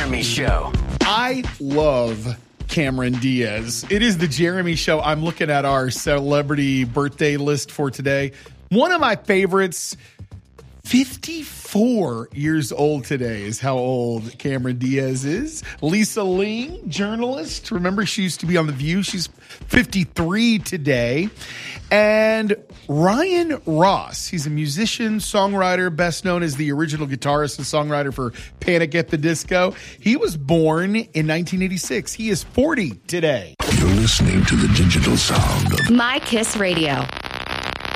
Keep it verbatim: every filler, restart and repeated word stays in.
Jeremy Show. I love Cameron Diaz. It is the Jeremy Show. I'm looking at our celebrity birthday list for today. One of my favorites, fifty-four years old today is how old Cameron Diaz is. Lisa Ling, journalist. Remember, she used to be on The View. She's fifty-three today. And Ryan Ross, he's a musician, songwriter, best known as the original guitarist and songwriter for Panic at the Disco. He was born in nineteen eighty-six. He is forty today. You're listening to the digital sound of My Kiss Radio.